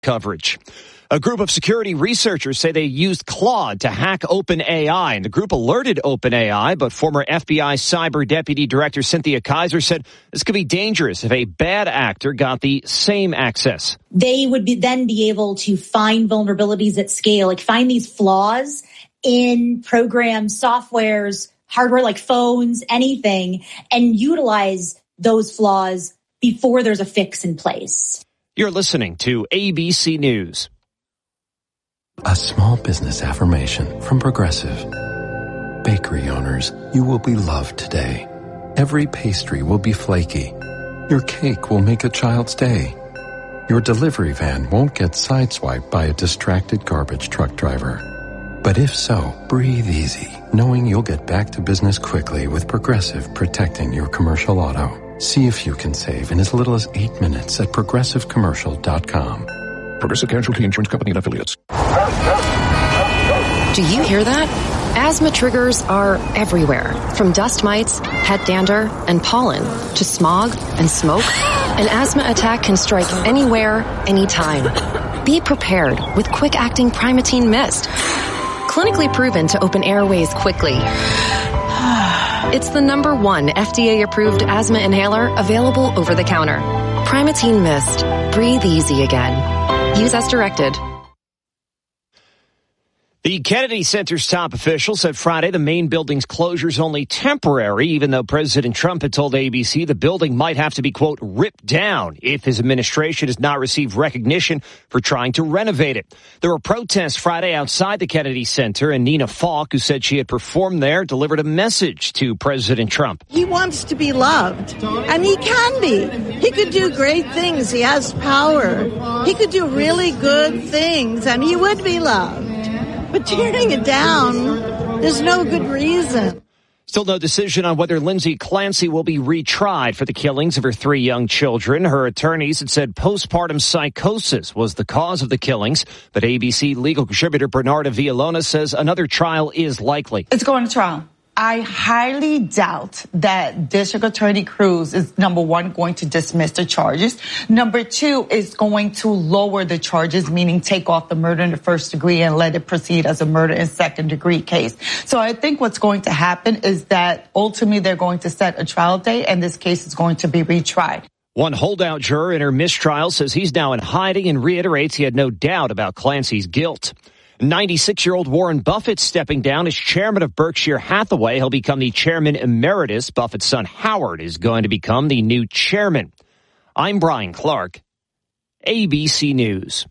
coverage. A group of security researchers say they used Claude to hack OpenAI, and the group alerted OpenAI, but former FBI Cyber Deputy Director Cynthia Kaiser said this could be dangerous if a bad actor got the same access. They would then be able to find vulnerabilities at scale, like find these flaws in programs, softwares, hardware like phones, anything, and utilize those flaws before there's a fix in place. You're listening to ABC News. A small business affirmation from Progressive. Bakery owners, you will be loved today. Every pastry will be flaky. Your cake will make a child's day. Your delivery van won't get sideswiped by a distracted garbage truck driver. But if so, breathe easy, knowing you'll get back to business quickly with Progressive protecting your commercial auto. See if you can save in as little as 8 minutes at progressivecommercial.com. Progressive Casualty Insurance Company and Affiliates. Do you hear that? Asthma triggers are everywhere, from dust mites, pet dander, and pollen, to smog and smoke. An asthma attack can strike anywhere, anytime. Be prepared with quick-acting Primatene Mist. Clinically proven to open airways quickly. It's the #1 FDA-approved asthma inhaler available over the counter. Primatene Mist. Breathe easy again. Use as directed. The Kennedy Center's top official said Friday the main building's closure is only temporary, even though President Trump had told ABC the building might have to be, quote, ripped down if his administration does not receive recognition for trying to renovate it. There were protests Friday outside the Kennedy Center, and Nina Falk, who said she had performed there, delivered a message to President Trump. He wants to be loved, and he can be. He could do great things. He has power. He could do really good things, and he would be loved. But tearing it down, there's no good reason. Still no decision on whether Lindsay Clancy will be retried for the killings of her 3 young children. Her attorneys had said postpartum psychosis was the cause of the killings, but ABC legal contributor Bernarda Villalona says another trial is likely. It's going to trial. I highly doubt that District Attorney Cruz is, #1, going to dismiss the charges. #2 is going to lower the charges, meaning take off the murder in the first degree and let it proceed as a murder in second degree case. So I think what's going to happen is that ultimately they're going to set a trial date and this case is going to be retried. One holdout juror in her mistrial says he's now in hiding and reiterates he had no doubt about Clancy's guilt. 96-year-old Warren Buffett stepping down as chairman of Berkshire Hathaway. He'll become the chairman emeritus. Buffett's son Howard is going to become the new chairman. I'm Brian Clark, ABC News.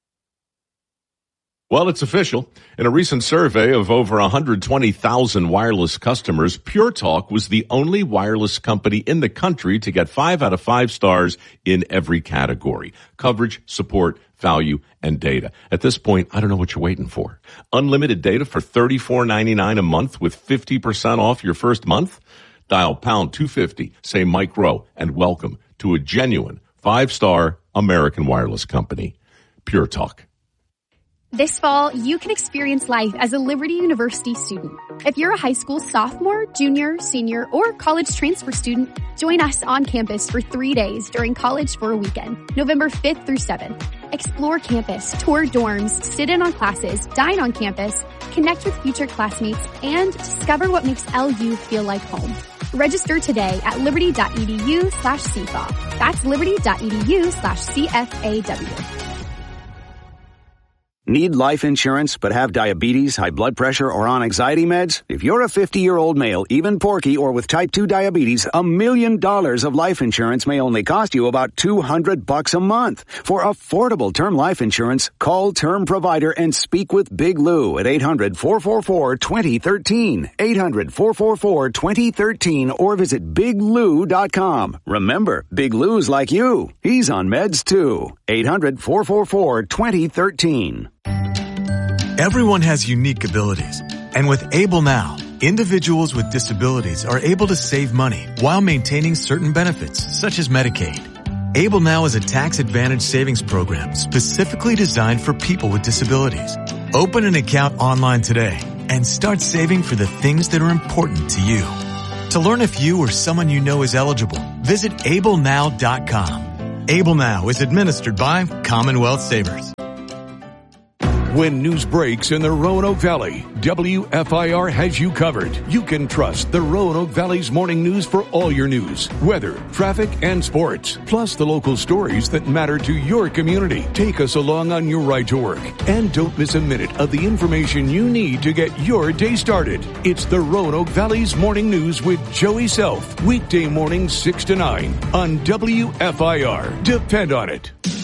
Well, it's official. In a recent survey of over 120,000 wireless customers, Pure Talk was the only wireless company in the country to get 5 out of 5 stars in every category: coverage, support, value, and data. At this point, I don't know what you're waiting for. Unlimited data for $34.99 a month with 50% off your first month? Dial pound 250, say Mike Rowe, and welcome to a genuine 5-star American wireless company. Pure Talk. This fall, you can experience life as a Liberty University student. If you're a high school sophomore, junior, senior, or college transfer student, join us on campus for 3 days during College for a Weekend, November 5th through 7th. Explore campus, tour dorms, sit in on classes, dine on campus, connect with future classmates, and discover what makes LU feel like home. Register today at liberty.edu/CFAW. That's liberty.edu/CFAW. Need life insurance but have diabetes, high blood pressure, or on anxiety meds? If you're a 50-year-old male, even porky, or with type 2 diabetes, $1 million of life insurance may only cost you about $200 a month. For affordable term life insurance, call Term Provider and speak with Big Lou at 800-444-2013. 800-444-2013 or visit biglou.com. Remember, Big Lou's like you. He's on meds too. 800-444-2013. Everyone has unique abilities, and with Able Now, individuals with disabilities are able to save money while maintaining certain benefits, such as Medicaid. Able Now is a tax-advantaged savings program specifically designed for people with disabilities. Open an account online today and start saving for the things that are important to you. To learn if you or someone you know is eligible, visit ablenow.com. Able Now is administered by Commonwealth Savers. When news breaks in the Roanoke Valley, WFIR has you covered. You can trust the Roanoke Valley's morning news for all your news, weather, traffic, and sports, plus the local stories that matter to your community. Take us along on your ride to work, and don't miss a minute of the information you need to get your day started. It's the Roanoke Valley's morning news with Joey Self, weekday mornings 6 to 9 on WFIR. Depend on it.